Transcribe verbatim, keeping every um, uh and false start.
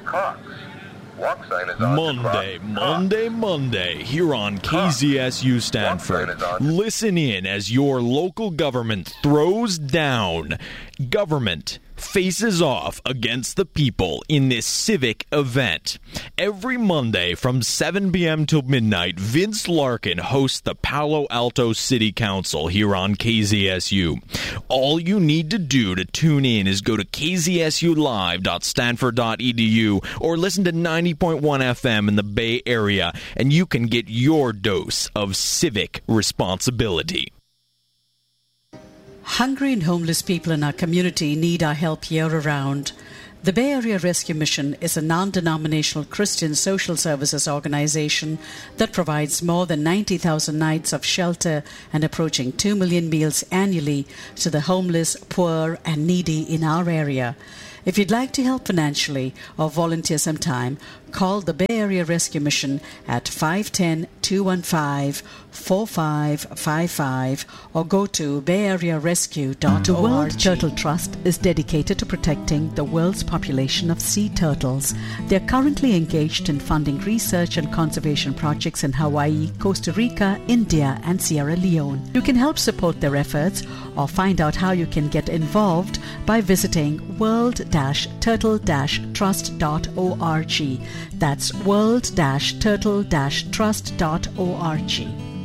Cox. Walk sign is on Monday, to cross. Monday, Monday, here on K Z S U Stanford. Walk sign is on. Listen in as your local government throws down. Government faces off against the people in this civic event. Every Monday from seven p.m. till midnight, Vince Larkin hosts the Palo Alto City Council here on K Z S U. All you need to do to tune in is go to k z s u live dot stanford dot e d u or listen to ninety point one F M in the Bay Area, and you can get your dose of civic responsibility. Hungry and homeless people in our community need our help year-round. The Bay Area Rescue Mission is a non-denominational Christian social services organization that provides more than ninety thousand nights of shelter and approaching two million meals annually to the homeless, poor, and needy in our area. If you'd like to help financially or volunteer some time, call the Bay Area Rescue Mission at five one zero, two one five, four five five five or go to bay area rescue dot org. The World Turtle Trust is dedicated to protecting the world's population of sea turtles. They are currently engaged in funding research and conservation projects in Hawaii, Costa Rica, India, and Sierra Leone. You can help support their efforts or find out how you can get involved by visiting world dash turtle dash trust dot org. That's world dash turtle dash trust dot org.